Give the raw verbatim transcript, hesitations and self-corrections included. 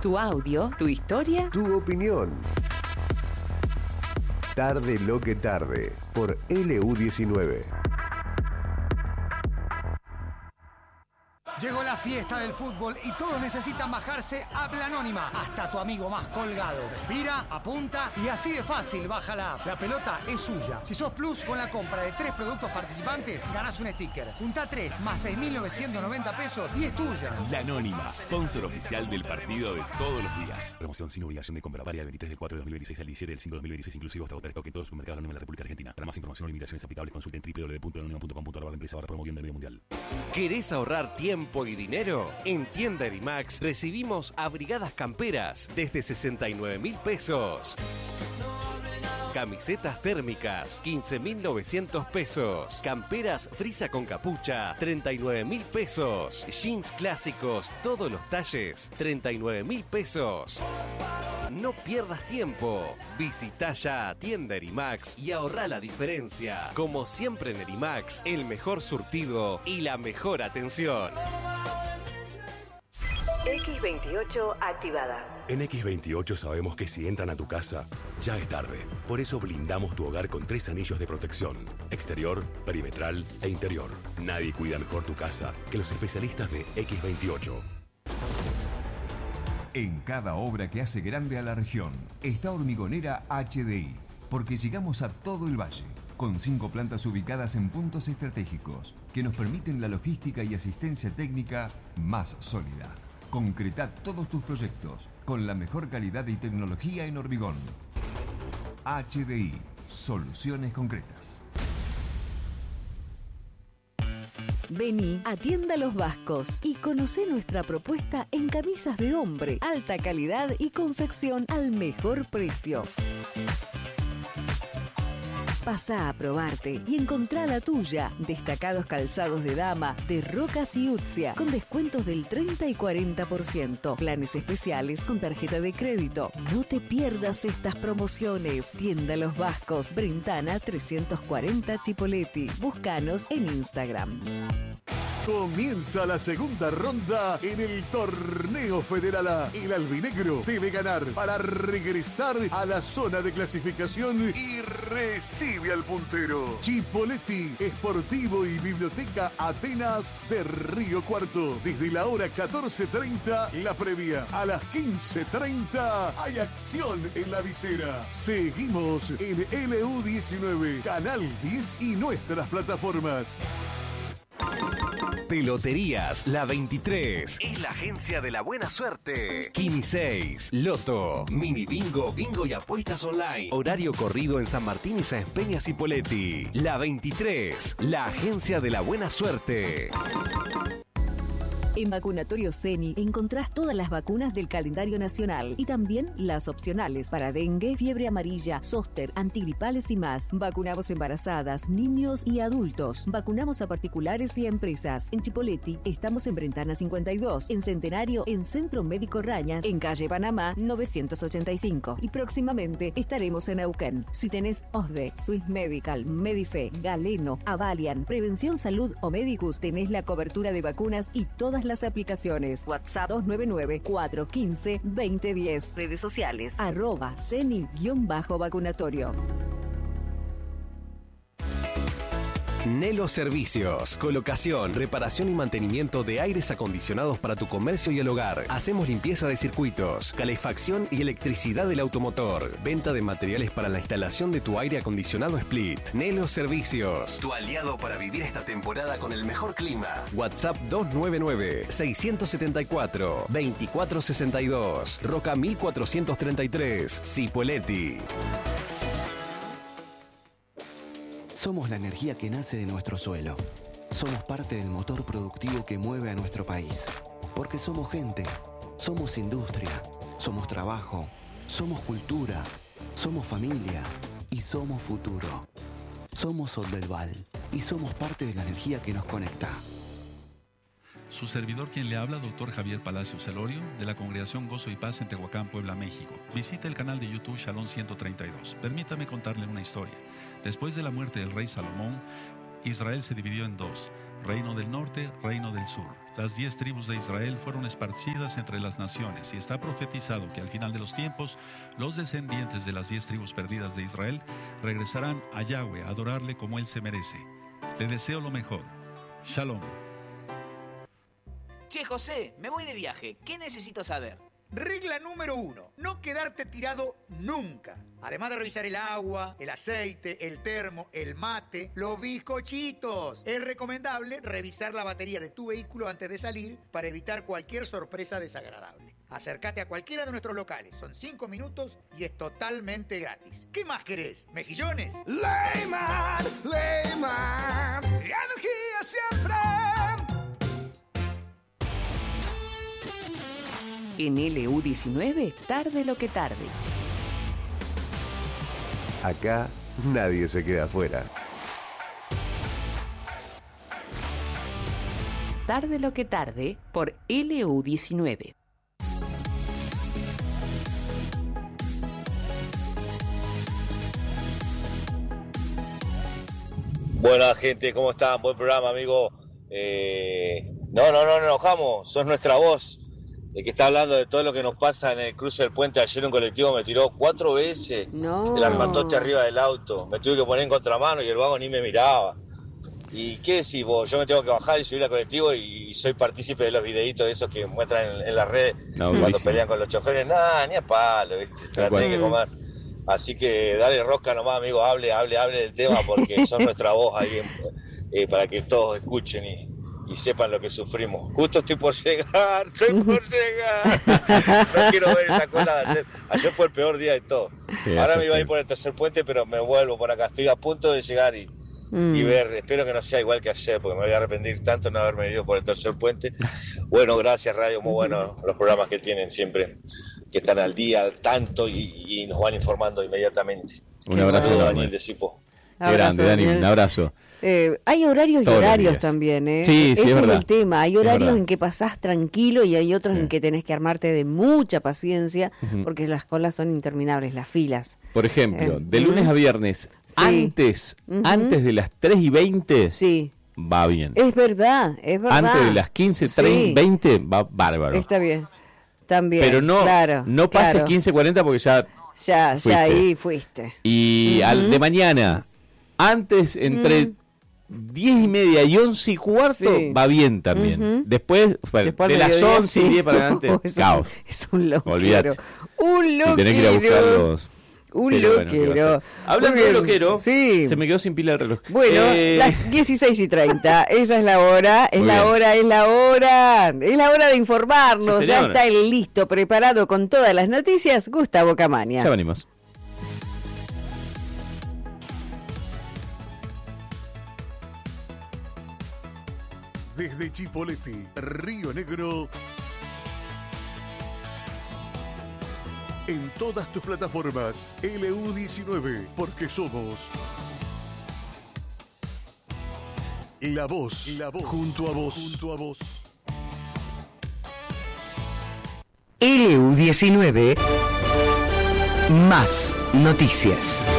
Tu audio, tu historia, tu opinión. Tarde lo que tarde, por L U diecinueve. Llegó la fiesta del fútbol y todos necesitan bajarse App La Anónima. Hasta tu amigo más colgado. Respira, apunta y así de fácil baja la app. La pelota es suya. Si sos Plus, con la compra de tres productos participantes, ganás un sticker. Junta tres más seis mil novecientos noventa pesos y es tuya. La Anónima, sponsor oficial del partido de todos los días. Promoción sin obligación de compra. Varia del veintitrés del cuatro de dos mil veintiséis al diecisiete del cinco de dos mil veintiséis, inclusive hasta agotar stock en todos los supermercados Anónima en la República Argentina. Para más información o limitaciones aplicables, consulten w w w punto anónima punto com punto a r. La empresa ahora promoviendo el medio mundial. ¿Querés ahorrar tiempo y dinero? En Tienda Erimax recibimos abrigadas camperas desde sesenta y nueve mil pesos. Camisetas térmicas, quince mil novecientos pesos. Camperas frisa con capucha, treinta y nueve mil pesos. Jeans clásicos, todos los talles, treinta y nueve mil pesos. No pierdas tiempo. Visita ya a Tienda Erimax y ahorra la diferencia. Como siempre en Erimax, el mejor surtido y la mejor atención. X veintiocho activada. En X veintiocho sabemos que si entran a tu casa, ya es tarde. Por eso blindamos tu hogar con tres anillos de protección: exterior, perimetral e interior. Nadie cuida mejor tu casa que los especialistas de X veintiocho. En cada obra que hace grande a la región está Hormigonera H D I, porque llegamos a todo el valle, con cinco plantas ubicadas en puntos estratégicos que nos permiten la logística y asistencia técnica más sólida. Concreta todos tus proyectos con la mejor calidad y tecnología en hormigón. H D I, soluciones concretas. Vení a Tienda Los Vascos y conocé nuestra propuesta en camisas de hombre, alta calidad y confección al mejor precio. Pasá a probarte y encontrá la tuya. Destacados calzados de dama de Rocas y Utzia con descuentos del treinta y cuarenta por ciento. Planes especiales con tarjeta de crédito. No te pierdas estas promociones. Tienda Los Vascos, Brentana trescientos cuarenta Chipoleti. Búscanos en Instagram. Comienza la segunda ronda en el Torneo Federal A. El albinegro debe ganar para regresar a la zona de clasificación y recibe al puntero. Chipoleti, Esportivo y Biblioteca Atenas de Río Cuarto. Desde la hora catorce treinta, la previa. A las quince treinta hay acción en la visera. Seguimos en L U diecinueve, Canal diez y nuestras plataformas. Peloterías La veintitrés es la agencia de la buena suerte. Kini seis, Loto, Mini Bingo, Bingo y apuestas online. Horario corrido en San Martín y Sáenz Peñas y Poletti. La veintitrés, la agencia de la buena suerte. En Vacunatorio Ceni encontrás todas las vacunas del calendario nacional y también las opcionales para dengue, fiebre amarilla, zóster, antigripales y más. Vacunamos embarazadas, niños y adultos. Vacunamos a particulares y a empresas. En Chipoleti estamos en Brentana cincuenta y dos, en Centenario en Centro Médico Raña, en calle Panamá novecientos ochenta y cinco y próximamente estaremos en Neuquén. Si tenés O S D E, Swiss Medical, Medife, Galeno, Avalian, Prevención Salud o Medicus, tenés la cobertura de vacunas y todas las aplicaciones. WhatsApp dos nueve nueve, cuatro uno cinco, dos cero uno cero. Redes sociales arroba ceni-vacunatorio. Nelo Servicios. Colocación, reparación y mantenimiento de aires acondicionados para tu comercio y el hogar. Hacemos limpieza de circuitos, calefacción y electricidad del automotor. Venta de materiales para la instalación de tu aire acondicionado Split. Nelo Servicios. Tu aliado para vivir esta temporada con el mejor clima. WhatsApp dos nueve nueve, seis siete cuatro, dos cuatro seis dos. Roca mil cuatrocientos treinta y tres. Cipolletti. Somos la energía que nace de nuestro suelo. Somos parte del motor productivo que mueve a nuestro país. Porque somos gente, somos industria, somos trabajo, somos cultura, somos familia y somos futuro. Somos Soldelval y somos parte de la energía que nos conecta. Su servidor quien le habla, doctor Javier Palacios Celorio, de la Congregación Gozo y Paz en Tehuacán, Puebla, México. Visita el canal de YouTube Shalom ciento treinta y dos. Permítame contarle una historia. Después de la muerte del rey Salomón, Israel se dividió en dos. reino del norte, reino del sur. Las diez tribus de Israel fueron esparcidas entre las naciones y está profetizado que al final de los tiempos, los descendientes de las diez tribus perdidas de Israel regresarán a Yahweh a adorarle como Él se merece. Le deseo lo mejor. Shalom. Che, José, me voy de viaje. ¿Qué necesito saber? Regla número uno, no quedarte tirado nunca. Además de revisar el agua, el aceite, el termo, el mate, los bizcochitos. Es recomendable revisar la batería de tu vehículo antes de salir para evitar cualquier sorpresa desagradable. Acércate a cualquiera de nuestros locales, son cinco minutos y es totalmente gratis. ¿Qué más querés? ¿Mejillones? Leyman, Leyman, energía siempre. En L U diecinueve, tarde lo que tarde. Acá nadie se queda afuera. Tarde lo que tarde por L U diecinueve. Buena gente, ¿cómo están? Buen programa, amigo. Eh, no, no, no nos enojamos, sos nuestra voz. El que está hablando de todo lo que nos pasa en el cruce del puente. Ayer un colectivo me tiró cuatro veces no. el armatoche arriba del auto. Me tuve que poner en contramano y el vago ni me miraba. ¿Y qué decís vos? Yo me tengo que bajar y subir al colectivo y soy partícipe de los videitos de esos que muestran en, en las redes no, cuando buenísimo. Pelean con los choferes. Nada, ni a palo, ¿viste? Te la tenés que comer. Así que dale rosca nomás, amigo. Hable, hable, hable del tema porque sos nuestra voz ahí eh, para que todos escuchen y... y sepan lo que sufrimos. Justo estoy por llegar, estoy por llegar. No quiero ver esa cola de ayer. Ayer fue el peor día de todo. Sí, ahora me iba fue. a ir por el tercer puente, pero me vuelvo por acá. Estoy a punto de llegar y, mm. y ver. Espero que no sea igual que ayer, porque me voy a arrepentir tanto de no haberme ido por el tercer puente. Bueno, gracias, Radio. Muy buenos los programas que tienen siempre, que están al día, al tanto y, y nos van informando inmediatamente. Un abrazo. Saludos, Daniel de Cipo. Qué grande, Dani. Un abrazo. Eh, hay horarios Todos y los horarios días. también, ¿eh? Sí, sí, Ese es es, verdad. el tema. Hay Es horarios verdad. en que pasás tranquilo y hay otros Sí. en que tenés que armarte de mucha paciencia Ujú. porque las colas son interminables, las filas. Por ejemplo, Eh, de lunes a viernes, sí. antes, Ujú. antes de las tres y veinte, sí. va bien. Es verdad, es verdad. Antes de las quince, treinta, Sí. veinte, va bárbaro. Está bien, también. Pero no, claro, no pases claro. quince, cuarenta porque ya Ya, fuiste. ya ahí fuiste. Y Ujú. al de mañana, antes entre Mm. diez y media y once y cuarto, Sí. va bien también. Ujú. Después, bueno, Después de al las mediodía, once y sí. diez para adelante, es, caos. Un, es un loquero. Olvídate. Un Si loquero. tenés que ir a buscarlos. Un Pero bueno, ¿qué va a loquero. ser? Hablando Muy de bien. loquero, sí. se me quedó sin pila el reloj. Bueno, Eh, las dieciséis y treinta, esa es la hora, es Muy la bien. hora, es la hora, es la hora de informarnos, Sí, ya señor. está el listo, preparado con todas las noticias, Gustavo Camaña. Ya venimos. Desde Chipolete, Río Negro, en todas tus plataformas, L U diecinueve, porque somos la voz, la voz, junto a vos, junto a vos. L U diecinueve, más noticias.